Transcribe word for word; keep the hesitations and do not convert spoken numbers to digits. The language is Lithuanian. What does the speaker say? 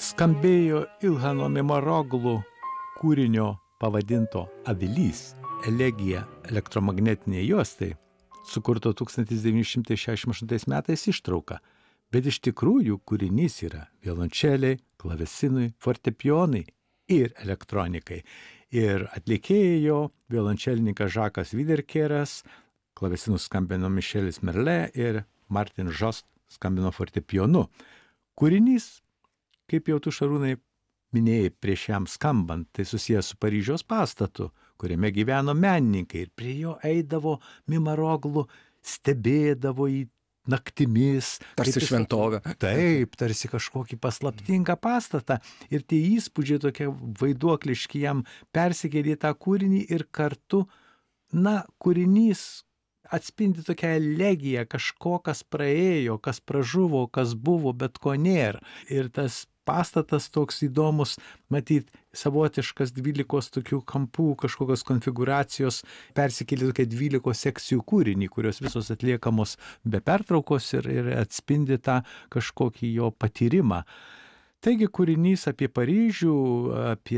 skambėjo Ilhano Mimaroglu kūrinio pavadinto Avilys, elegija elektromagnetinė juostai, sukurto tūkstantis devyni šimtai šešiasdešimt aštuntais metais ištrauka, bet iš tikrųjų kūrinys yra violončeliai, klavesinui, fortepijonai ir elektronikai. Ir atlikėjo violončelininkas Žakas Viderkeras, klavesinus skambino Mišelis Merle ir Martin Jost skambino fortepijonu. Kūrinys, kaip jau tu, Šarūnai, minėjai prieš jam skambant, tai susijęs su Paryžiaus pastatu, kuriame gyveno menininkai ir prie jo eidavo Mimaroglu, stebėdavo į naktimis. Tarsi šventovę. Taip, tarsi kažkokį paslaptingą pastatą. Ir tie įspūdžiai tokie vaiduokliški jam persikėlė į tą kūrinį ir kartu, na, kūrinys atspindi tokią elegiją, kažko, kas praėjo, kas pražuvo, kas buvo, bet ko nėra. Ir tas pastatas toks įdomus, matyt, savotiškas dvylikos tokių kampų, kažkokios konfiguracijos, persikėlė tokia dvylikos sekcijų kūrinį, kurios visos atliekamos be pertraukos ir, ir atspindi tą kažkokį jo patyrimą. Taigi kūrinys apie Paryžių, apie